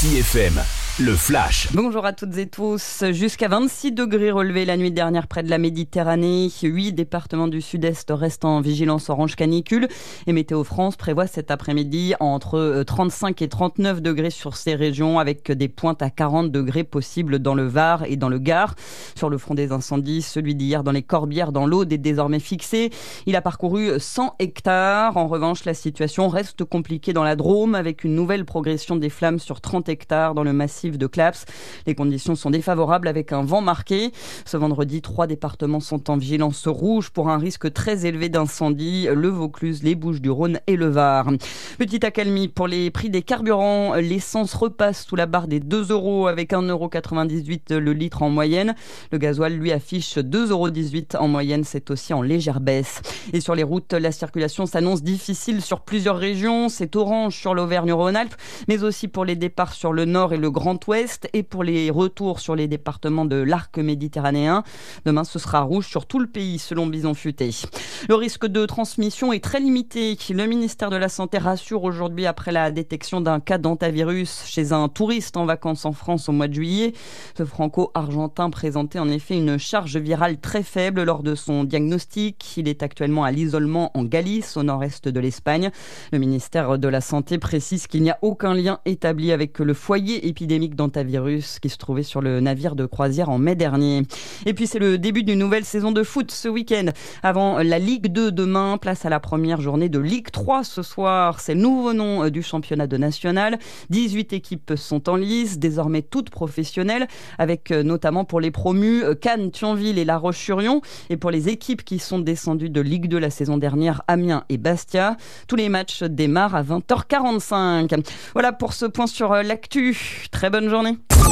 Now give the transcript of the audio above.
Ici FM, le flash. Bonjour à toutes et tous. Jusqu'à 26 degrés relevés la nuit dernière près de la Méditerranée. 8 départements du sud-est restent en vigilance orange canicule. Et Météo France prévoit cet après-midi entre 35 et 39 degrés sur ces régions, avec des pointes à 40 degrés possibles dans le Var et dans le Gard. Sur le front des incendies, celui d'hier dans les Corbières, dans l'Aude, est désormais fixé. Il a parcouru 100 hectares. En revanche, la situation reste compliquée dans la Drôme, avec une nouvelle progression des flammes sur 30 hectares dans le massif de Claps. Les conditions sont défavorables avec un vent marqué. Ce vendredi, 3 départements sont en vigilance rouge pour un risque très élevé d'incendie: le Vaucluse, les Bouches-du-Rhône et le Var. Petite accalmie pour les prix des carburants. L'essence repasse sous la barre des 2 € avec 1,98 € le litre en moyenne. Le gasoil, lui, affiche 2,18 € en moyenne. C'est aussi en légère baisse. Et sur les routes, la circulation s'annonce difficile sur plusieurs régions. C'est orange sur l'Auvergne-Rhône-Alpes, mais aussi pour les départs sur le nord et le Grand Ouest, et pour les retours sur les départements de l'arc méditerranéen. Demain, ce sera rouge sur tout le pays, selon Bison Futé. Le risque de transmission est très limité. Le ministère de la Santé rassure aujourd'hui après la détection d'un cas d'hantavirus chez un touriste en vacances en France au mois de juillet. Ce franco-argentin présentait en effet une charge virale très faible lors de son diagnostic. Il est actuellement à l'isolement en Galice, au nord-est de l'Espagne. Le ministère de la Santé précise qu'il n'y a aucun lien établi avec le foyer épidémique d'hantavirus qui se trouvait sur le navire de croisière en mai dernier. Et puis c'est le début d'une nouvelle saison de foot ce week-end. Avant la Ligue 2 demain, place à la première journée de Ligue 3 ce soir. C'est le nouveau nom du championnat de national. 18 équipes sont en lice, désormais toutes professionnelles, avec notamment pour les promus Cannes, Thionville et La Roche-sur-Yon, et pour les équipes qui sont descendues de Ligue 2 la saison dernière, Amiens et Bastia. Tous les matchs démarrent à 20h45. Voilà pour ce point sur l'actu. Très bonne journée.